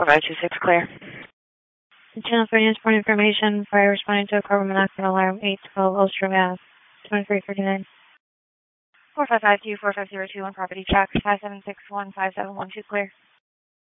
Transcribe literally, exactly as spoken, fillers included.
four five two six, clear. Channel for transport information, fire responding to a carbon monoxide alarm, eight twelve Ulster Ave, twenty-three thirty-nine. four five five two, four five zero two, on property check, five seven six one, five seven one two, clear.